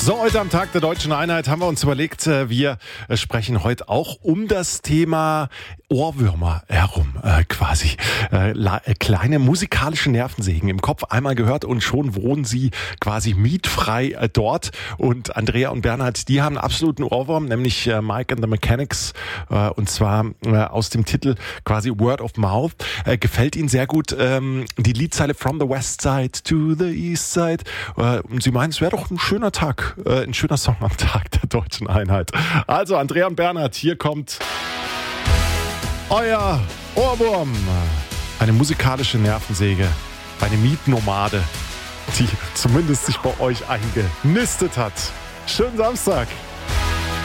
So, heute am Tag der Deutschen Einheit haben wir uns überlegt, wir sprechen heute auch um das Thema Ohrwürmer herum, quasi. Kleine musikalische Nervensägen im Kopf einmal gehört und schon wohnen sie quasi mietfrei dort. Und Andrea und Bernhard, die haben einen absoluten Ohrwurm, nämlich Mike and the Mechanics, und zwar aus dem Titel quasi Word of Mouth. Gefällt ihnen sehr gut die Liedzeile From the West Side to the East Side. Und sie meinen, es wäre doch ein schöner Tag. Ein schöner Song am Tag der Deutschen Einheit. Also Andrea und Bernhard, hier kommt euer Ohrwurm. Eine musikalische Nervensäge, eine Mietnomade, die zumindest sich bei euch eingenistet hat. Schönen Samstag.